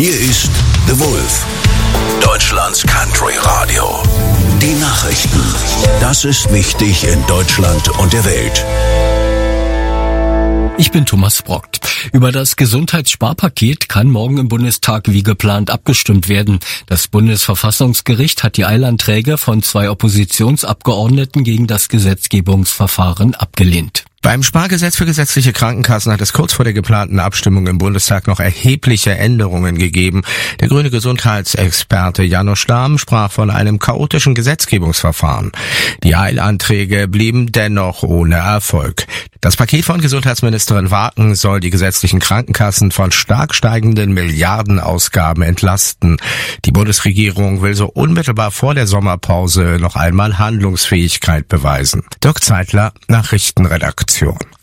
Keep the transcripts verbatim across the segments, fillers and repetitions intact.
Hier ist The Wolf, Deutschlands Country Radio. Die Nachrichten. Das ist wichtig in Deutschland und der Welt. Ich bin Thomas Brockt. Über das Gesundheitssparpaket kann morgen im Bundestag wie geplant abgestimmt werden. Das Bundesverfassungsgericht hat die Eilanträge von zwei Oppositionsabgeordneten gegen das Gesetzgebungsverfahren abgelehnt. Beim Spargesetz für gesetzliche Krankenkassen hat es kurz vor der geplanten Abstimmung im Bundestag noch erhebliche Änderungen gegeben. Der grüne Gesundheitsexperte Janusz Stamm sprach von einem chaotischen Gesetzgebungsverfahren. Die Eilanträge blieben dennoch ohne Erfolg. Das Paket von Gesundheitsministerin Waken soll die gesetzlichen Krankenkassen von stark steigenden Milliardenausgaben entlasten. Die Bundesregierung will so unmittelbar vor der Sommerpause noch einmal Handlungsfähigkeit beweisen. Dirk Zeitler, Nachrichtenredaktion.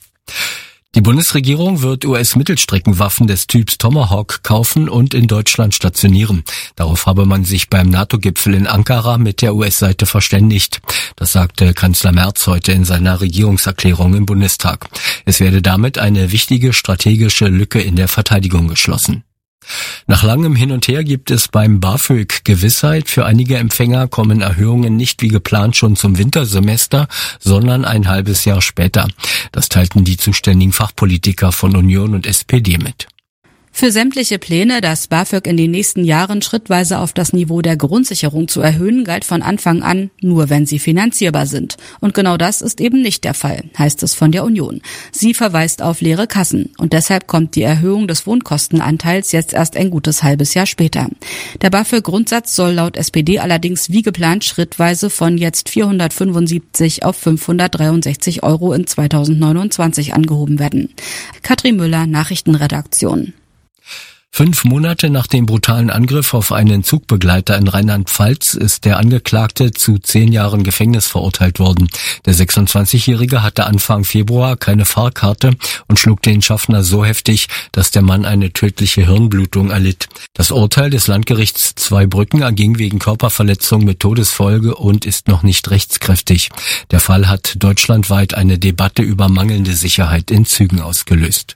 Die Bundesregierung wird U S-Mittelstreckenwaffen des Typs Tomahawk kaufen und in Deutschland stationieren. Darauf habe man sich beim NATO-Gipfel in Ankara mit der U S-Seite verständigt. Das sagte Kanzler Merz heute in seiner Regierungserklärung im Bundestag. Es werde damit eine wichtige strategische Lücke in der Verteidigung geschlossen. Nach langem Hin und Her gibt es beim BAföG Gewissheit. Für einige Empfänger kommen Erhöhungen nicht wie geplant schon zum Wintersemester, sondern ein halbes Jahr später. Das teilten die zuständigen Fachpolitiker von Union und S P D mit. Für sämtliche Pläne, das BAföG in den nächsten Jahren schrittweise auf das Niveau der Grundsicherung zu erhöhen, galt von Anfang an, nur wenn sie finanzierbar sind. Und genau das ist eben nicht der Fall, heißt es von der Union. Sie verweist auf leere Kassen und deshalb kommt die Erhöhung des Wohnkostenanteils jetzt erst ein gutes halbes Jahr später. Der BAföG-Grundsatz soll laut S P D allerdings wie geplant schrittweise von jetzt vierhundertfünfundsiebzig auf fünfhundertdreiundsechzig Euro in zweitausendneunundzwanzig angehoben werden. Katrin Müller, Nachrichtenredaktion. Fünf Monate nach dem brutalen Angriff auf einen Zugbegleiter in Rheinland-Pfalz ist der Angeklagte zu zehn Jahren Gefängnis verurteilt worden. Der sechsundzwanzigjährige hatte Anfang Februar keine Fahrkarte und schlug den Schaffner so heftig, dass der Mann eine tödliche Hirnblutung erlitt. Das Urteil des Landgerichts Zweibrücken erging wegen Körperverletzung mit Todesfolge und ist noch nicht rechtskräftig. Der Fall hat deutschlandweit eine Debatte über mangelnde Sicherheit in Zügen ausgelöst.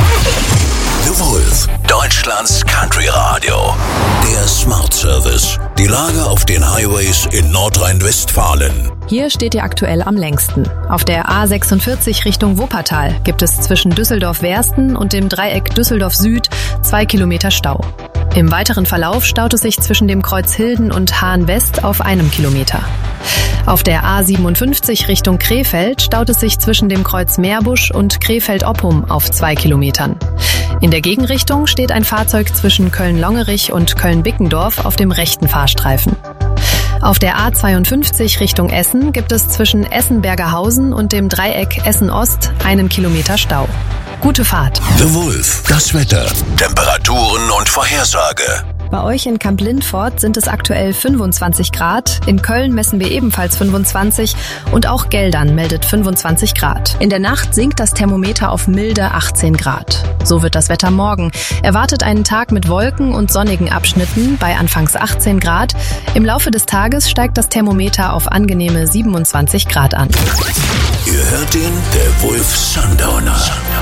The Wolf, Deutschlands Country Radio. Der Smart Service. Die Lage auf den Highways in Nordrhein-Westfalen. Hier steht ihr aktuell am längsten. Auf der A sechsundvierzig Richtung Wuppertal gibt es zwischen Düsseldorf-Wersten und dem Dreieck Düsseldorf Süd zwei Kilometer Stau. Im weiteren Verlauf staut es sich zwischen dem Kreuz Hilden und Hahn-West auf einem Kilometer. Auf der A siebenundfünfzig Richtung Krefeld staut es sich zwischen dem Kreuz Meerbusch und Krefeld-Oppum auf zwei Kilometern. In der Gegenrichtung steht ein Fahrzeug zwischen Köln-Longerich und Köln-Bickendorf auf dem rechten Fahrstreifen. Auf der A zweiundfünfzig Richtung Essen gibt es zwischen Essen-Bergerhausen und dem Dreieck Essen-Ost einen Kilometer Stau. Gute Fahrt. The Wolf, das Wetter, Temperaturen und Vorhersage. Bei euch in Kamp-Lindfort sind es aktuell fünfundzwanzig Grad. In Köln messen wir ebenfalls fünfundzwanzig und auch Geldern meldet fünfundzwanzig Grad. In der Nacht sinkt das Thermometer auf milde achtzehn Grad. So wird das Wetter morgen. Erwartet einen Tag mit Wolken und sonnigen Abschnitten bei anfangs achtzehn Grad. Im Laufe des Tages steigt das Thermometer auf angenehme siebenundzwanzig Grad an. Ihr hört ihn, der Wolf Sundowner.